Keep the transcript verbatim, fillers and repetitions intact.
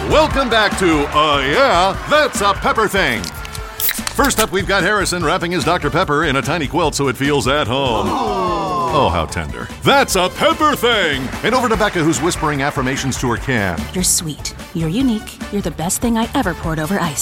Welcome back to, uh, yeah, That's a Pepper Thing. First up, we've got Harrison wrapping his Doctor Pepper in a tiny quilt so it feels at home. Oh, how tender. That's a Pepper Thing! And over to Becca, who's whispering affirmations to her can. You're sweet. You're unique. You're the best thing I ever poured over ice.